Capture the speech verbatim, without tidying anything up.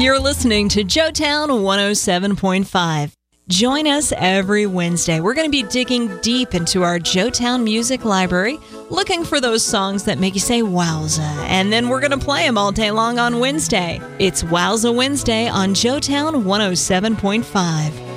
You're listening to Joetown one oh seven point five. Join us every Wednesday. We're going to be digging deep into our Joetown Music Library, looking for those songs that make you say wowza, and then we're going to play them all day long on Wednesday. It's Wowza Wednesday on Joetown one oh seven point five.